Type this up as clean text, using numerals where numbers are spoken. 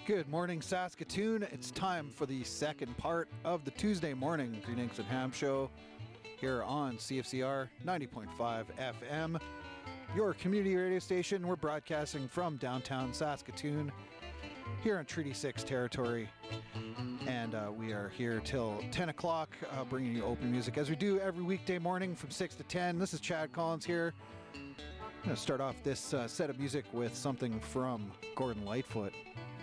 Good morning, Saskatoon. It's time for the second part of the Tuesday morning Green Eggs and Ham show here on CFCR 90.5 FM, your community radio station. We're broadcasting from downtown Saskatoon here on Treaty 6 territory. And we are here till 10 o'clock bringing you open music as we do every weekday morning from 6 to 10. This is Chad Collins here. I'm going to start off this set of music with something from Gordon Lightfoot.